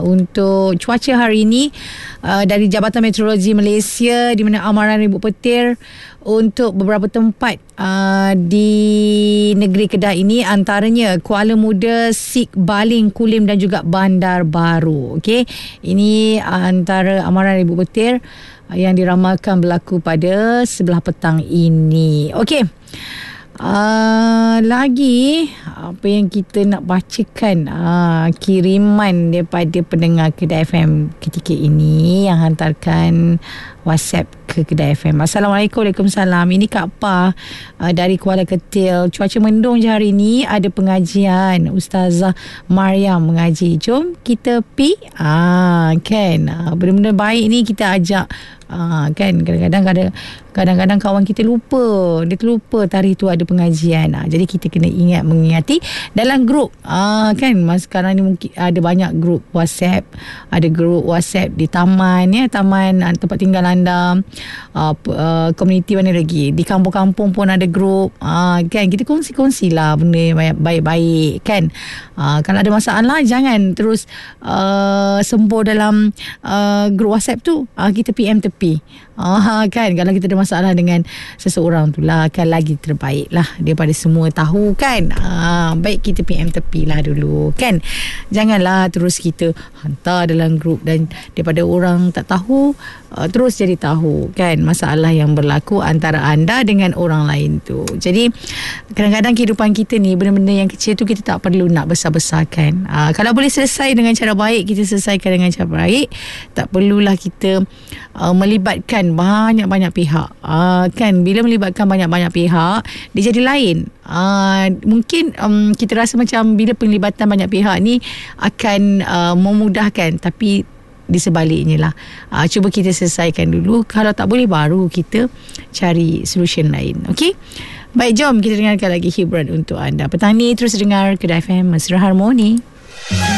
untuk cuaca hari ini dari Jabatan Meteorologi Malaysia, di mana amaran ribut petir untuk beberapa tempat di negeri Kedah ini, antaranya Kuala Muda, Sik, Baling, Kulim dan juga Bandar Baru. Okey, ini antara amaran ribut petir yang diramalkan berlaku pada sebelah petang ini. Okey. Lagi apa yang kita nak bacakan, kiriman daripada pendengar Kedah FM ketika ini yang hantarkan WhatsApp ke Kedah FM. Assalamualaikum. Waalaikumsalam. Ini Kak Pa dari Kuala Ketil. Cuaca mendung je hari ni, ada pengajian Ustazah Mariam mengaji. Jom kita pi. Kan, benda-benda baik ni kita ajak. Kan, kadang-kadang kawan kita lupa, dia terlupa tarikh tu ada pengajian. Jadi kita kena mengingati dalam grup. Kan, sekarang ni mungkin ada banyak grup WhatsApp, ada grup WhatsApp di taman, taman tempat tinggal anda, komuniti mana lagi, di kampung-kampung pun ada grup. Kan, kita kongsi-kongsi lah benda yang baik-baik kan. Kalau ada masalah jangan terus sembur dalam grup WhatsApp tu. Kita PM tepi. Kan, kalau kita ada masalah dengan seseorang tu lah, kan lagi terbaik lah daripada semua tahu kan. Baik kita PM tepi lah dulu kan. Janganlah terus kita hantar dalam grup dan daripada orang tak tahu terus jadi tahu kan masalah yang berlaku antara anda dengan orang lain tu. Jadi kadang-kadang kehidupan kita ni, benda-benda yang kecil tu kita tak perlu nak besar-besarkan. Kalau boleh selesai dengan cara baik, kita selesaikan dengan cara baik. Tak perlulah kita melibatkan banyak-banyak pihak. Kan, bila melibatkan banyak-banyak pihak, dia jadi lain. Mungkin kita rasa macam bila penglibatan banyak pihak ni akan memudahkan, tapi di sebaliknya lah. Cuba kita selesaikan dulu. Kalau tak boleh, baru kita cari solution lain. Okey? Baik, jom kita dengarkan lagi hiburan untuk anda. Petang ni terus dengar Kedah FM Mesra Harmoni.